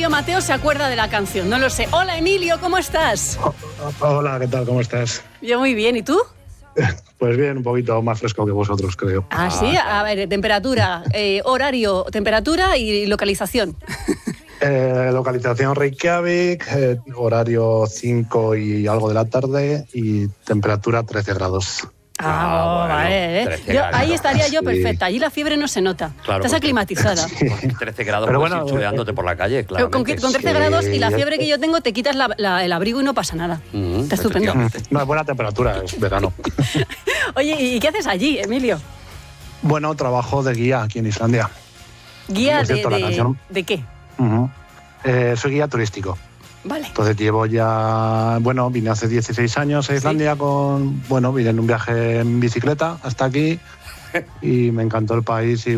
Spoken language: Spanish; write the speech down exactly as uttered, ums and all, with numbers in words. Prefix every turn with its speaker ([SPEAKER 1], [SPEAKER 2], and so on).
[SPEAKER 1] Emilio Mateo se acuerda de la canción, no lo sé. Hola Emilio, ¿cómo estás?
[SPEAKER 2] Oh, hola, ¿qué tal? ¿Cómo estás?
[SPEAKER 1] Yo muy bien, ¿y tú?
[SPEAKER 2] Pues bien, un poquito más fresco que vosotros, creo.
[SPEAKER 1] Ah, sí, a ver, temperatura, eh, horario, temperatura y localización.
[SPEAKER 2] Eh, localización Reykjavik, eh, horario cinco y algo de la tarde y temperatura trece grados.
[SPEAKER 1] Ah,
[SPEAKER 3] Ah, bueno,
[SPEAKER 1] vale, ¿eh?
[SPEAKER 3] trece
[SPEAKER 1] Yo,
[SPEAKER 3] grados.
[SPEAKER 1] ahí estaría yo
[SPEAKER 2] Sí.
[SPEAKER 1] perfecta, allí la fiebre no se nota.
[SPEAKER 3] Claro,
[SPEAKER 1] Estás
[SPEAKER 3] porque-
[SPEAKER 1] aclimatizada.
[SPEAKER 3] trece grados,
[SPEAKER 2] Pero
[SPEAKER 3] puedes
[SPEAKER 2] bueno,
[SPEAKER 3] ir chuleándote por la calle, claro.
[SPEAKER 1] Con, con trece
[SPEAKER 2] Sí.
[SPEAKER 1] grados y la fiebre que yo tengo, te quitas la- la- el abrigo y no pasa nada.
[SPEAKER 3] Mm,
[SPEAKER 1] Está estupendo.
[SPEAKER 3] efectivamente.
[SPEAKER 2] No es buena temperatura, es verano.
[SPEAKER 1] Oye, ¿y qué haces allí, Emilio?
[SPEAKER 2] Bueno, trabajo de guía aquí en Islandia.
[SPEAKER 1] ¿Guía
[SPEAKER 2] Por
[SPEAKER 1] de,
[SPEAKER 2] cierto, la
[SPEAKER 1] de,
[SPEAKER 2] canción-
[SPEAKER 1] de qué?
[SPEAKER 2] Uh-huh. Eh, soy guía turístico.
[SPEAKER 1] Vale.
[SPEAKER 2] Entonces llevo ya, bueno, vine hace dieciséis años a Islandia con, bueno, vine en un viaje en bicicleta hasta aquí y me encantó el país y